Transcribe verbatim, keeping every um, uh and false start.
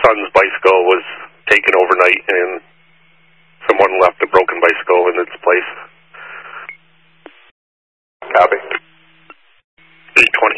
son's bicycle was taken overnight, and someone left a broken bicycle in its place. Copy. three twenty.